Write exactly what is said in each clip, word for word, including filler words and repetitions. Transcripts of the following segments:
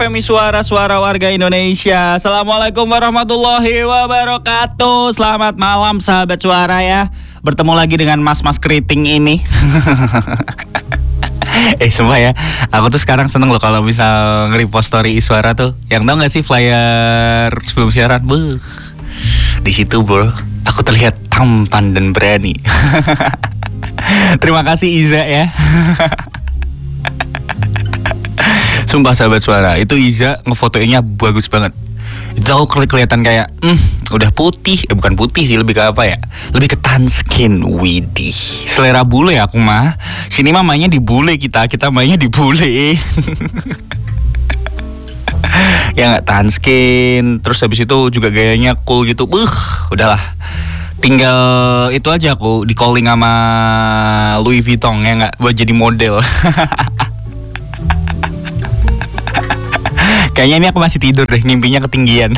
M Suara-suara warga Indonesia. Assalamualaikum warahmatullahi wabarakatuh. Selamat malam sahabat suara ya. Bertemu lagi dengan mas-mas keriting ini. Eh sumpah ya, aku tuh sekarang seneng loh kalau bisa nge-repost story Iswara tuh. Yang tau gak sih flyer sebelum siaran? Buh, di situ bro, aku terlihat tampan dan berani. Terima kasih Iza ya. Sumpah sahabat suara, itu Iza ngefotoinnya bagus banget. Itu aku keli- kelihatan kayak hmm, udah putih. Eh bukan putih sih, lebih ke apa ya, lebih ke tan skin. Widih, selera bule aku mah. Sini mah mainnya di bule, kita Kita mainnya di bule. Ya gak, tan skin. Terus habis itu juga gayanya cool gitu. Buh, udahlah, tinggal itu aja aku di calling sama Louis Vuitton ya gak, buat jadi model. Kayaknya ini aku masih tidur deh, mimpinya ketinggian.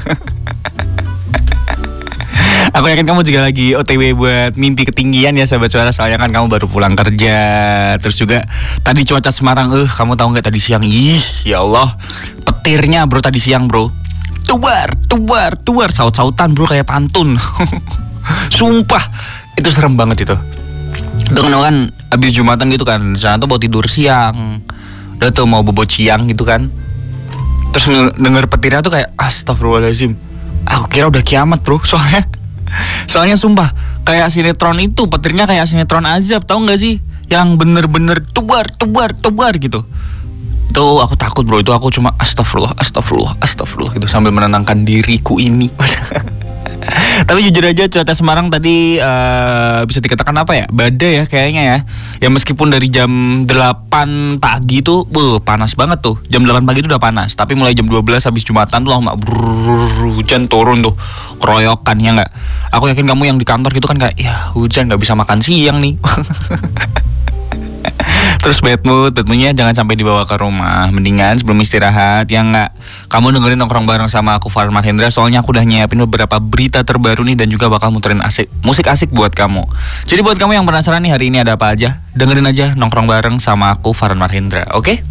Aku yakin kamu juga lagi O T W buat mimpi ketinggian ya sahabat suara. Soalnya kan kamu baru pulang kerja. Terus juga tadi cuaca Semarang, eh kamu tahu gak tadi siang? Ih ya Allah, petirnya bro tadi siang bro. Tuar, tuar, tuar, saut-sautan bro kayak pantun. Sumpah, itu serem banget itu. Itu kan abis Jumatan gitu kan, sana tuh mau tidur siang, udah tuh mau bobot siang gitu kan. Terus denger petirnya tuh kayak astagfirullahaladzim, aku kira udah kiamat bro. Soalnya Soalnya sumpah kayak sinetron itu, petirnya kayak sinetron azab, tahu gak sih? Yang bener-bener tubar, tubar, tubar gitu. Itu aku takut bro, itu aku cuma astagfirullah, astagfirullah, astagfirullah gitu sambil menenangkan diriku ini. Tapi jujur aja cuaca Semarang tadi uh, bisa dikatakan apa ya, badai ya kayaknya ya. Ya meskipun dari jam delapan pagi tuh buh, panas banget tuh. Jam delapan pagi tuh udah panas. Tapi mulai jam dua belas habis Jumatan tuh lama brrrr, hujan turun tuh, keroyokan ya gak. Aku yakin kamu yang di kantor gitu kan kayak, ya hujan gak bisa makan siang nih. Terus bad mood, bad moodnya jangan sampai dibawa ke rumah. Mendingan sebelum istirahat ya nggak, kamu dengerin nongkrong bareng sama aku Farhan Mahendra. Soalnya aku udah nyiapin beberapa berita terbaru nih, dan juga bakal muterin asik, musik asik buat kamu. Jadi buat kamu yang penasaran nih hari ini ada apa aja, dengerin aja nongkrong bareng sama aku Farhan Mahendra, oke? Okay?